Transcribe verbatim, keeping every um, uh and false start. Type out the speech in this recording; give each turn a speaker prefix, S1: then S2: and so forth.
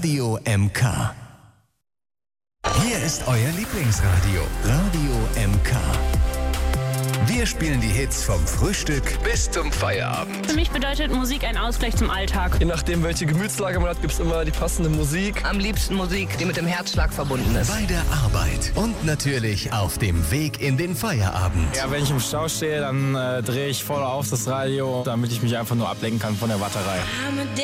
S1: Radio M K. Hier ist euer Lieblingsradio, Radio M K. Wir spielen die Hits vom Frühstück bis zum Feierabend.
S2: Für mich bedeutet Musik ein Ausgleich zum Alltag.
S3: Je nachdem, welche Gemütslage man hat, gibt es immer die passende Musik.
S4: Am liebsten Musik, die mit dem Herzschlag verbunden ist.
S1: Bei der Arbeit und natürlich auf dem Weg in den Feierabend.
S5: Ja, wenn ich im Stau stehe, dann äh, drehe ich voll auf das Radio, damit ich mich einfach nur ablenken kann von der Warterei.